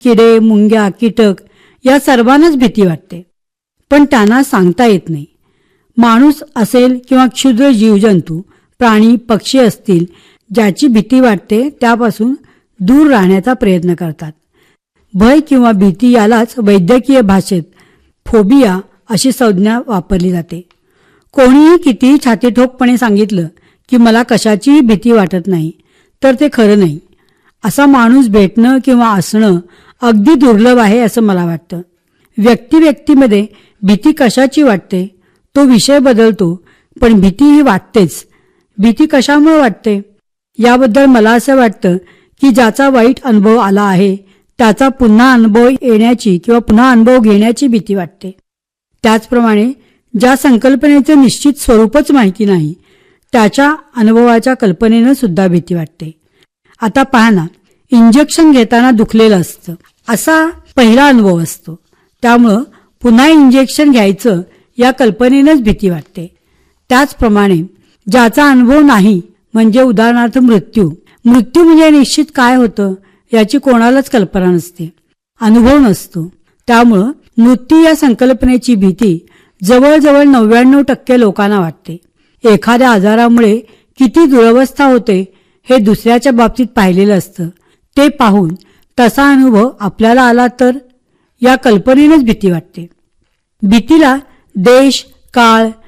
किडे, मुंग्या, कीटक या सर्वांनाच भीती वाटते, पण त्यांना सांगता येत नाही. माणूस असेल किंवा क्षुद्र जीवजंतू, प्राणी, पक्षी असतील, ज्याची भीती वाटते त्यापासून दूर राहण्याचा प्रयत्न करतात. भय किंवा भीती यालाच वैद्यकीय भाषेत फोबिया अशी संज्ञा वापरली जाते. कोणीही कितीही छातीठोकपणे सांगितलं की मला कशाचीही भीती वाटत नाही तर ते खरं नाही. असा माणूस भेटणं किंवा असणं अगदी दुर्लभ आहे असं मला वाटतं. व्यक्तिमध्ये भीती कशाची वाटते तो विषय बदलतो, पण भीती ही वाटतेच. भीती कशामुळे वाटते याबद्दल मला असं वाटतं की ज्याचा वाईट अनुभव आला आहे त्याचा पुन्हा अनुभव येण्याची किंवा पुन्हा अनुभव घेण्याची भीती वाटते. त्याचप्रमाणे ज्या संकल्पनेचं निश्चित स्वरूपच माहिती नाही त्याच्या अनुभवाच्या कल्पनेनं सुद्धा भीती वाटते. आता पहा ना, इंजेक्शन घेताना दुखलेलं असतं असा पहिला अनुभव असतो, त्यामुळं पुन्हा इंजेक्शन घ्यायचं या कल्पनेनंच भीती वाटते. त्याचप्रमाणे ज्याचा अनुभव नाही, म्हणजे उदाहरणार्थ मृत्यू म्हणजे निश्चित काय होतं याची कोणालाच कल्पना नसते, अनुभव नसतो. त्यामुळं मृत्यू या संकल्पनेची भीती जवळजवळ 99% लोकांना वाटते. एखाद्या आजारामुळे किती दुरवस्था होते हे दुसऱ्याच्या बाबतीत पाहिलेलं असतं. ते पाहून तसा अनुभव आपल्याला आला तर या कल्पनेनंच भीती वाटते. भीतीला देश, काळ,